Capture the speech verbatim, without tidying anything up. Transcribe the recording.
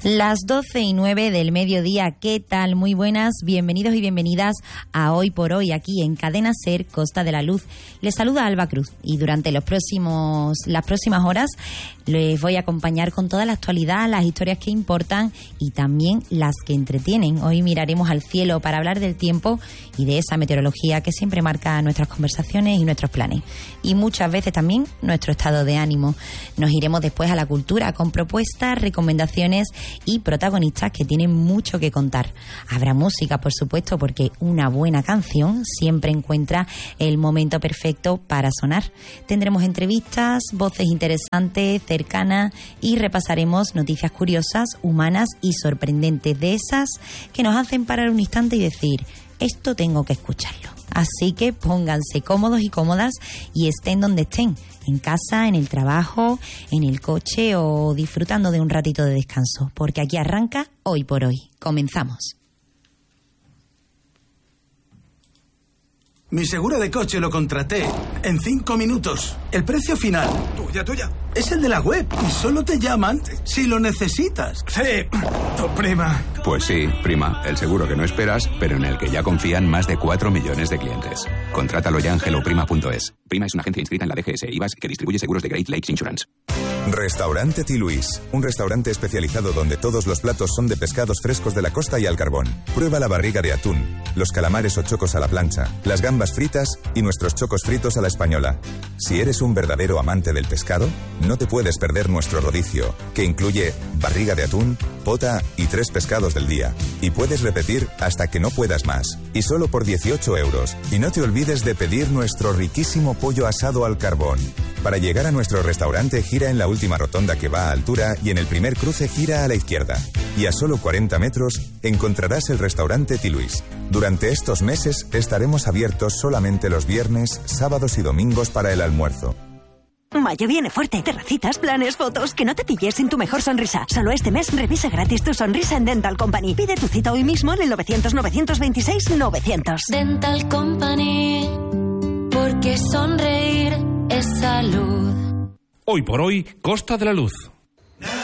Las doce y nueve del mediodía, ¿qué tal? Muy buenas, bienvenidos y bienvenidas a Hoy por Hoy, aquí en Cadena SER, Costa de la Luz. Les saluda Alba Cruz y durante los próximos, las próximas horas les voy a acompañar con toda la actualidad, las historias que importan y también las que entretienen. Hoy miraremos al cielo para hablar del tiempo y de esa meteorología que siempre marca nuestras conversaciones y nuestros planes. Y muchas veces también nuestro estado de ánimo. Nos iremos después a la cultura con propuestas, recomendaciones y protagonistas que tienen mucho que contar. Habrá música, por supuesto, porque una buena canción siempre encuentra el momento perfecto para sonar. Tendremos entrevistas, voces interesantes, cercanas y repasaremos noticias curiosas, humanas y sorprendentes, de esas que nos hacen parar un instante y decir: esto tengo que escucharlo. Así que pónganse cómodos y cómodas y estén donde estén, en casa, en el trabajo, en el coche o disfrutando de un ratito de descanso, porque aquí arranca Hoy por Hoy. Comenzamos. Mi seguro de coche lo contraté en cinco minutos. El precio final... Tuya, tuya. Es el de la web y solo te llaman si lo necesitas. Sí, tu prima. Pues sí, prima. El seguro que no esperas, pero en el que ya confían más de cuatro millones de clientes. Contrátalo ya en hello prima punto es. Prima es una agencia inscrita en la D G S I V A S que distribuye seguros de Great Lakes Insurance. Restaurante T. Luis, un restaurante especializado donde todos los platos son de pescados frescos de la costa y al carbón. Prueba la barriga de atún, los calamares o chocos a la plancha, las gambas fritas y nuestros chocos fritos a la española. Si eres un verdadero amante del pescado, no te puedes perder nuestro rodicio, que incluye barriga de atún, pota y tres pescados del día. Y puedes repetir hasta que no puedas más. Y solo por dieciocho euros. Y no te olvides de pedir nuestro riquísimo pollo asado al carbón. Para llegar a nuestro restaurante, gira en la última rotonda que va a altura y en el primer cruce gira a la izquierda. Y a solo cuarenta metros encontrarás el restaurante T. Luis. Durante estos meses estaremos abiertos solamente los viernes, sábados y domingos para el almuerzo. Mayo viene fuerte. Terracitas, planes, fotos. Que no te pilles sin tu mejor sonrisa. Solo este mes revisa gratis tu sonrisa en Dental Company. Pide tu cita hoy mismo en el novecientos, novecientos veintiséis, novecientos. Dental Company, porque sonreír es salud. Hoy por Hoy, Costa de la Luz.